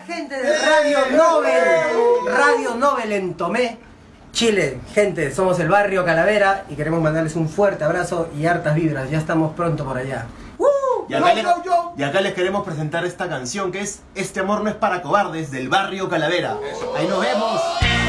gente de Radio Nobel en Tomé, Chile. Gente, somos el Barrio Calavera y queremos mandarles un fuerte abrazo y hartas vibras. Ya estamos pronto por allá. Y acá les queremos presentar esta canción que es Este amor no es para cobardes, del Barrio Calavera. Ahí nos vemos.